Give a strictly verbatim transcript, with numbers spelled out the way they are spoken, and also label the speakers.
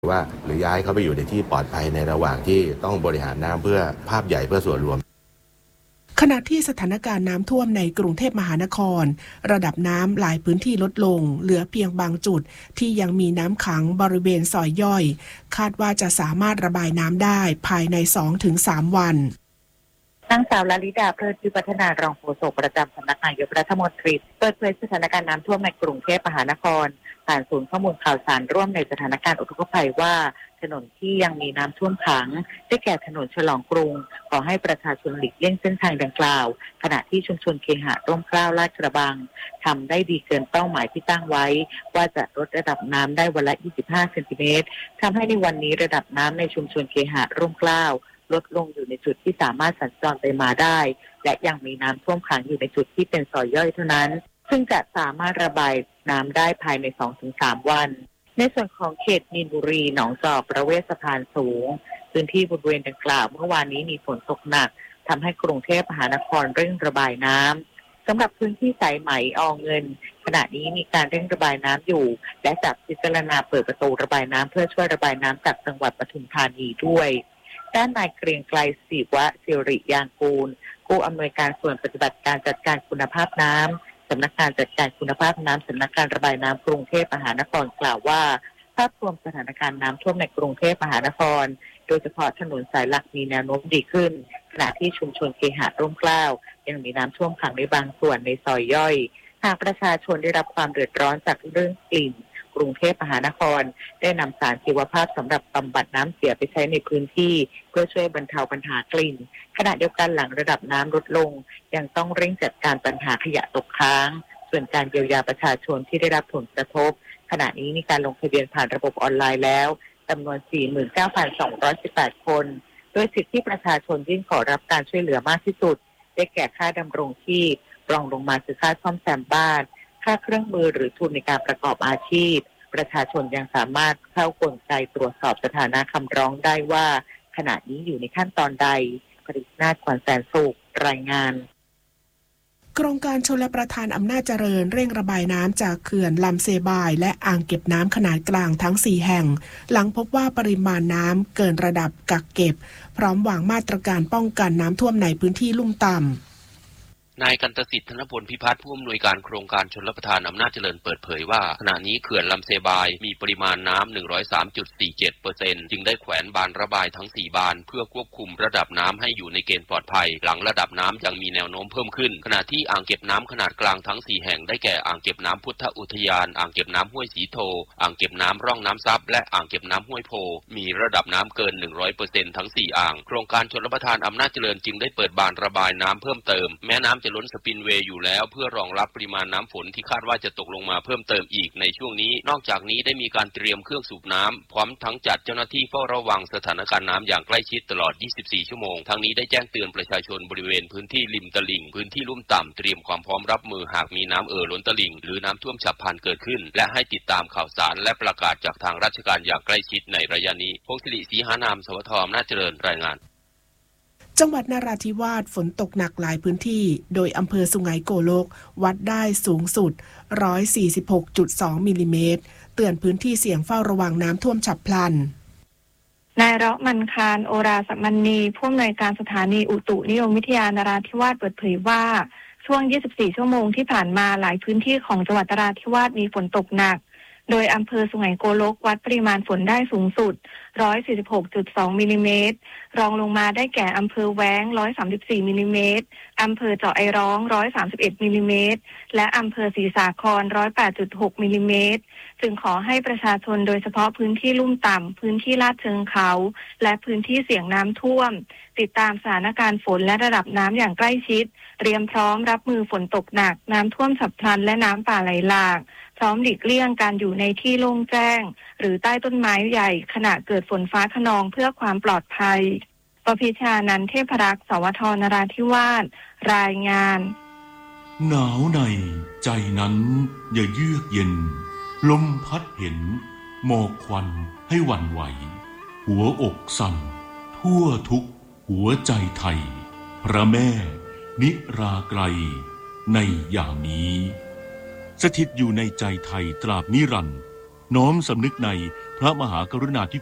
Speaker 1: ว่าหรือย้ายเขาไปอยู่ในที่ปลอดภัยในระหว่างที่ต้องบริหารน้ำเพื่อภาพใหญ่เพื่อส่วนรวม
Speaker 2: ขณะที่สถานการณ์น้ำท่วมในกรุงเทพมหานครระดับน้ำหลายพื้นที่ลดลงเหลือเพียงบางจุดที่ยังมีน้ำขังบริเวณซอยย่อยคาดว่าจะสามารถระบายน้ำได้ภายใน สองถึงสาม วัน
Speaker 3: นางสาวลลิดาเพลิดพิพัฒนารองโฆษกประจำสำนักนายกรัฐมนตรีเปิดเผยสถานการณ์น้ำท่วมในกรุงเทพมหานครผ่านศูนย์ข้อมูลข่าวสารร่วมในสถานการณ์อุทกภัยว่าถนนที่ยังมีน้ำท่วมขังได้แก่ถนนฉลองกรุงขอให้ประชาชนหลีกเลี่ยงเส้นทางดังกล่าวขณะที่ชุมชนเคหะร่มเกล้าลาดกระบังทำได้ดีเกินเป้าหมายที่ตั้งไว้ว่าจะลดระดับน้ำได้วันละยี่สิบห้าเซนติเมตรทำให้ในวันนี้ระดับน้ำในชุมชนเคหะร่มเกล้าลดลงอยู่ในจุดที่สามารถสัญจรไปมาได้และยังมีน้ำท่วมขังอยู่ในจุดที่เป็นซอยย่อยเท่านั้นซึ่งจะสามารถระบายน้ำได้ภายใน สองถึงสาม วันในส่วนของเขตมีนบุรีหนองจอกประเวศสะพานสูงพื้นที่บริเวณดังกล่าวเมื่อวานนี้มีฝนตกหนักทำให้กรุงเทพมหานครเร่งระบายน้ำสำหรับพื้นที่สายไหมอเงินขณะนี้มีการเร่งระบายน้ำอยู่และจะพิจารณาเปิดประตูระบายน้ำเพื่อช่วยระบายน้ำจากจังหวัดปทุมธานีด้วยด้านนายเกรียงไกรศิวะศิริยางกูลผู้อำนวยการส่วนปฏิบัติการจัดการคุณภาพน้ำสำนักงานจัดการคุณภาพน้ำสำนักการระบายน้ำกรุงเทพมหานครกล่าวว่าภาพรวมสถานการณ์น้ำท่วมในกรุงเทพมหานครโดยเฉพาะถนนสายหลักมีแนวโน้มดีขึ้นขณะที่ชุมชนเคหะร่มเกล้ายังมีน้ำท่วมขังในบางส่วนในซอยย่อยหากประชาชนได้รับความเดือดร้อนจากเรื่องกลิ่นกรุงเทพมหานครได้นำสารชีวภาพสำหรับบำบัดน้ำเสียไปใช้ในพื้นที่เพื่อช่วยบรรเทาปัญหากลิ่นขณะเดียวกันหลังระดับน้ำลดลงยังต้องเร่งจัดการปัญหาขยะตกค้างส่วนการเยียวยาประชาชนที่ได้รับผลกระทบขณะนี้มีการลงทะเบียนผ่านระบบออนไลน์แล้วจำนวน สี่หมื่นเก้าพันสองร้อยสิบแปด คนโดยสิทธิที่ประชาชนยื่นขอรับการช่วยเหลือมากที่สุดได้แก่ค่าดำรงชีพรองลงมาคือค่าซ่อมแซมบ้านค่าเครื่องมือหรือทุนในการประกอบอาชีพประชาชนยังสามารถเข้ากลไกตรวจสอบสถานะคำร้องได้ว่าขณะนี้อยู่ในขั้นตอนใดผลิตนาถขวัญแสนสุขรายงาน
Speaker 2: โครงการชลประทานอำนาจเจริญเร่งระบายน้ำจากเขื่อนลำเซบายและอ่างเก็บน้ำขนาดกลางทั้งสี่แห่งหลังพบว่าปริมาณน้ำเกินระดับกักเก็บพร้อมวางมาตรการป้องกันน้ำท่วมในพื้นที่ลุ่มต่ำ
Speaker 4: นายกันตสิทธิ์ธนพลพิพัฒน์ผู้อำนวยการโครงการชลประทานอำนาจเจริญเปิดเผยว่าขณะนี้เขื่อนลำเซบายมีปริมาณน้ำ หนึ่งร้อยสามจุดสี่เจ็ดเปอร์เซ็นต์ จึงได้แขวนบานระบายทั้งสี่บานเพื่อควบคุมระดับน้ำให้อยู่ในเกณฑ์ปลอดภัยหลังระดับน้ำยังมีแนวโน้มเพิ่มขึ้นขณะที่อ่างเก็บน้ำขนาดกลางทั้งสี่แห่งได้แก่อ่างเก็บน้ำพุทธอุทยานอ่างเก็บน้ำห้วยสีโทอ่างเก็บน้ำร่องน้ำซับและอ่างเก็บน้ำห้วยโพมีระดับน้ำเกิน หนึ่งร้อยเปอร์เซ็นต์ ทั้งสี่อ่างโครงการชลประทานอำนาจเจริญจึงได้เปิดบานระบายน้ำเพิ่มเติมแม้น้ำจะล้นสปิลเวย์อยู่แล้วเพื่อรองรับปริมาณน้ำฝนที่คาดว่าจะตกลงมาเพิ่มเติมอีกในช่วงนี้นอกจากนี้ได้มีการเตรียมเครื่องสูบน้ำพร้อมทั้งจัดเจ้าหน้าที่เฝ้าระวังสถานการณ์น้ำอย่างใกล้ชิดตลอดยี่สิบสี่ชั่วโมงทั้งนี้ได้แจ้งเตือนประชาชนบริเวณพื้นที่ริมตลิ่งพื้นที่ลุ่มต่ำเตรียมความพร้อมรับมือหากมีน้ำเอ่อล้นตลิ่งหรือน้ำท่วมฉับพลันเกิดขึ้นและให้ติดตามข่าวสารและประกาศจากทางราชการอย่างใกล้ชิดในระยะนี้พงศิริศรีหานามสวทอำนาจเจริญรายงาน
Speaker 2: จังหวัดนราธิวาสฝนตกหนักหลายพื้นที่โดยอำเภอสุไหงโกลกวัดได้สูงสุด หนึ่งร้อยสี่สิบหกจุดสอง มิลลิเมตรเตือนพื้นที่เสี่ยงเฝ้าระวังน้ำท่วมฉับพลัน
Speaker 5: นายเราะมันคารโอราสัมมันนีผู้อำนวยการสถานีอุตุนิยมวิทยานราธิวาสเปิดเผยว่าช่วงยี่สิบสี่ชั่วโมงที่ผ่านมาหลายพื้นที่ของจังหวัดนราธิวาสมีฝนตกหนักโดยอำเภอสุไหงโกลกวัดปริมาณฝนได้สูงสุด หนึ่งร้อยสี่สิบหกจุดสอง มิลลิเมตรรองลงมาได้แก่อำเภอแว้ง หนึ่งร้อยสามสิบสี่ มิลลิเมตรอำเภอเจาะไอร้อง หนึ่งร้อยสามสิบเอ็ด มิลลิเมตรและอำเภอศรีสาคร หนึ่งร้อยแปดจุดหก มิลลิเมตรจึงขอให้ประชาชนโดยเฉพาะพื้นที่ลุ่มต่ำพื้นที่ลาดเชิงเขาและพื้นที่เสี่ยงน้ำท่วมติดตามสถานการณ์ฝนและระดับน้ำอย่างใกล้ชิดเตรียมพร้อมรับมือฝนตกหนักน้ำท่วมฉับพลันและน้ำป่าไหลหลากพร้อมหลีกเลี่ยงการอยู่ในที่โล่งแจ้งหรือใต้ต้นไม้ใหญ่ขณะเกิดฝนฟ้าคะนองเพื่อความปลอดภัยปพิชานันท์เทพรักษ์สวทนราธิวาสรายงาน
Speaker 6: หนาวในใจนั้นอย่าเยือกเย็นลมพัดเห็นหมอกควันให้หวั่นไหวหัวอกสั่นทั่วทุกหัวใจไทยพระแม่นิราไกรในยามนี้สถิตอยู่ในใจไทยตราบนิรันดร์น้อมสำนึกในพพระมหากรุณาธิ